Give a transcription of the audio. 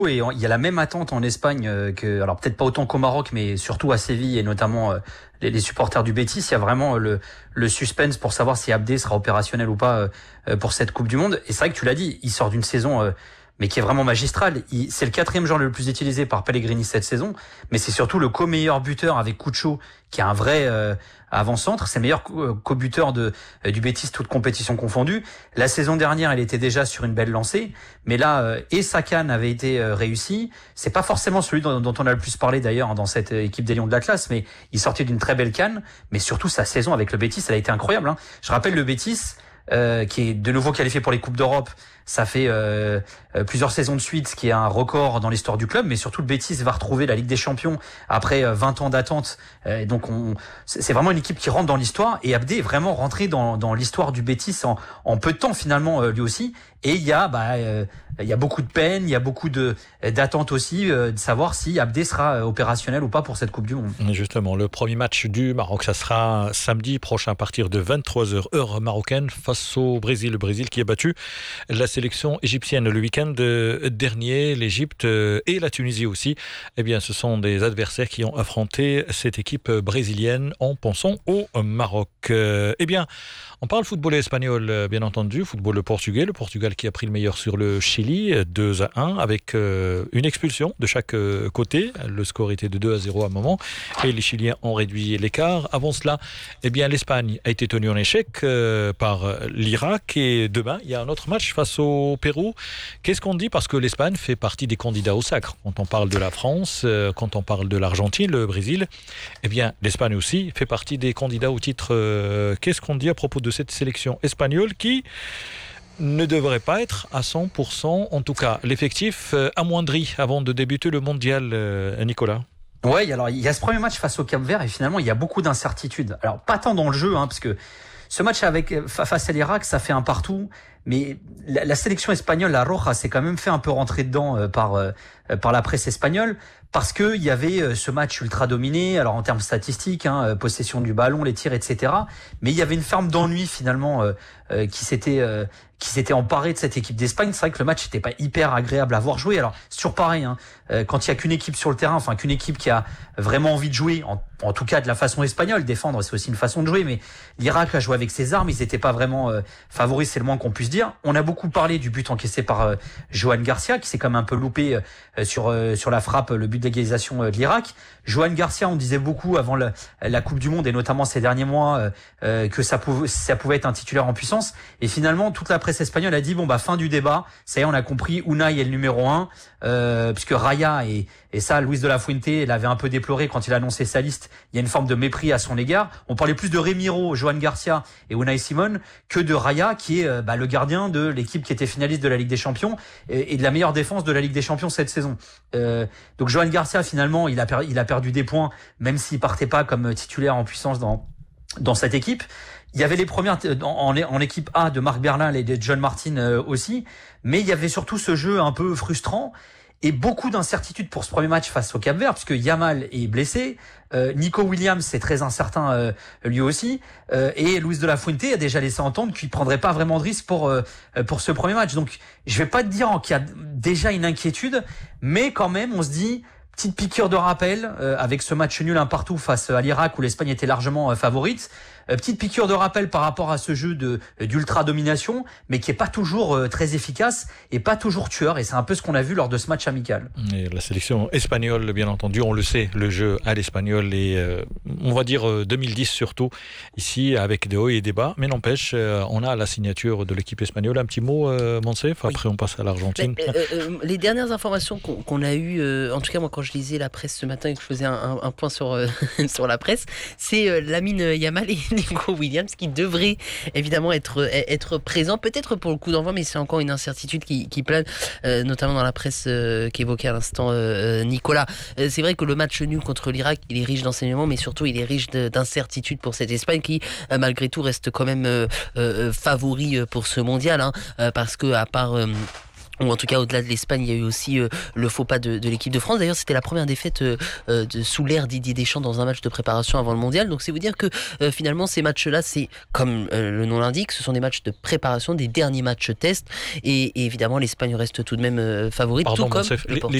Et il y a la même attente en Espagne que, alors peut-être pas autant qu'au Maroc, mais surtout à Séville et notamment les supporters du Betis. Il y a vraiment le suspense pour savoir si Abdé sera opérationnel ou pas pour cette Coupe du Monde. Et c'est vrai que tu l'as dit, il sort d'une saison mais qui est vraiment magistrale. C'est le 4e joueur le plus utilisé par Pellegrini cette saison, mais c'est surtout le co-meilleur buteur avec Cucho, qui est un vrai avant-centre. C'est le meilleur co-buteur du Betis, toute compétition confondue. La saison dernière, il était déjà sur une belle lancée, mais là, et sa CAN avait été réussi. C'est pas forcément celui dont on a le plus parlé d'ailleurs dans cette équipe des Lions de l'Atlas, mais il sortait d'une très belle CAN. Mais surtout, sa saison avec le Betis, elle a été incroyable. Hein. Je rappelle le Betis, qui est de nouveau qualifié pour les Coupes d'Europe. Ça fait plusieurs saisons de suite, ce qui est un record dans l'histoire du club, mais surtout le Betis va retrouver la Ligue des Champions après 20 ans d'attente. Donc c'est vraiment une équipe qui rentre dans l'histoire, et Abdé est vraiment rentré dans l'histoire du Betis en peu de temps finalement lui aussi. Et il y a beaucoup de peine, il y a beaucoup d'attente aussi de savoir si Abdé sera opérationnel ou pas pour cette Coupe du Monde. Justement, le premier match du Maroc, ça sera samedi prochain à partir de 23h heure marocaine face au Brésil. Le Brésil qui a battu la sélection égyptienne le week-end dernier, l'Égypte et la Tunisie aussi. Eh bien, ce sont des adversaires qui ont affronté cette équipe brésilienne en pensant au Maroc. Eh bien, on parle football espagnol, bien entendu, football portugais. Le Portugal qui a pris le meilleur sur le Chili, 2-1, avec une expulsion de chaque côté. Le score était de 2-0 à un moment, et les Chiliens ont réduit l'écart. Avant cela, eh bien, l'Espagne a été tenue en échec par l'Irak, et demain, il y a un autre match face au Pérou. Qu'est-ce qu'on dit? Parce que l'Espagne fait partie des candidats au sacre. Quand on parle de la France, quand on parle de l'Argentine, le Brésil, eh bien, l'Espagne aussi fait partie des candidats au titre. Qu'est-ce qu'on dit à propos de cette sélection espagnole qui ne devrait pas être à 100%, en tout cas l'effectif amoindri avant de débuter le mondial, Nicolas? Ouais, alors il y a ce premier match face au Cap-Vert et finalement il y a beaucoup d'incertitudes. Alors pas tant dans le jeu, parce que ce match face à l'Irak, ça fait un partout, mais la sélection espagnole, la Roja, s'est quand même fait un peu rentrer dedans par la presse espagnole, parce que il y avait ce match ultra dominé, alors en termes statistiques, possession du ballon, les tirs, etc. Mais il y avait une forme d'ennui finalement qui s'était emparé de cette équipe d'Espagne. C'est vrai que le match n'était pas hyper agréable à voir jouer. Alors c'est toujours pareil, quand il y a qu'une équipe sur le terrain, enfin qu'une équipe qui a vraiment envie de jouer, en tout cas de la façon espagnole, défendre c'est aussi une façon de jouer, mais l'Irak a joué avec ses armes, ils n'étaient pas vraiment favoris, c'est le moins qu'on puisse dire. On a beaucoup parlé du but encaissé par Johan Garcia, qui s'est quand même un peu loupé sur la frappe, le but d'égalisation de l'Irak. Johan Garcia, on disait beaucoup avant la Coupe du Monde et notamment ces derniers mois que ça pouvait être un titulaire en puissance, et finalement toute la presse espagnole a dit fin du débat, ça y est, on a compris, Unai est le numéro 1, puisque Raya et ça, Luis de la Fuente l'avait un peu déploré quand il a annoncé sa liste. Il y a une forme de mépris à son égard. On parlait plus de Remiro, Johan Garcia et Unai Simon que de Raya, qui est le gardien de l'équipe qui était finaliste de la Ligue des Champions et de la meilleure défense de la Ligue des Champions cette saison. Donc Johan Garcia, finalement, il a perdu des points, même s'il partait pas comme titulaire en puissance dans cette équipe. Il y avait les premières en équipe A de Marc Berlin et de John Martin aussi, mais il y avait surtout ce jeu un peu frustrant et beaucoup d'incertitudes pour ce premier match face au Cap-Vert, puisque Yamal est blessé, Nico Williams c'est très incertain lui aussi, et Luis de la Fuente a déjà laissé entendre qu'il prendrait pas vraiment de risque pour ce premier match. Donc je vais pas te dire qu'il y a déjà une inquiétude, mais quand même on se dit, petite piqûre de rappel avec ce match nul un partout face à l'Irak où l'Espagne était largement favorite. Petite piqûre de rappel par rapport à ce jeu d'ultra domination, mais qui est pas toujours très efficace et pas toujours tueur, et c'est un peu ce qu'on a vu lors de ce match amical. Et la sélection espagnole, bien entendu, on le sait, le jeu à l'espagnol, et on va dire 2010 surtout, ici avec des hauts et des bas, mais n'empêche, on a la signature de l'équipe espagnole. Un petit mot, Monsef, après on passe à l'Argentine. Les dernières informations qu'on a eues, en tout cas moi quand je lisais la presse ce matin et que je faisais un point sur la presse, c'est Lamine Yamal et Nico Williams qui devraient évidemment être présents, peut-être pour le coup d'envoi, mais c'est encore une incertitude qui plane, notamment dans la presse qu'évoquait à l'instant Nicolas. C'est vrai que le match nul contre l'Irak, il est riche d'enseignements, mais surtout il est riche d'incertitudes pour cette Espagne qui, malgré tout, reste quand même favori pour ce mondial, parce que à part ou en tout cas au-delà de l'Espagne, il y a eu aussi le faux pas de l'équipe de France. D'ailleurs, c'était la première défaite sous l'ère Didier Deschamps dans un match de préparation avant le mondial. Donc c'est vous dire que finalement ces matchs-là, c'est comme le nom l'indique, ce sont des matchs de préparation, des derniers matchs test. Et évidemment, l'Espagne reste tout de même favorite, Pardon, tout comme Monsef, le Portugal.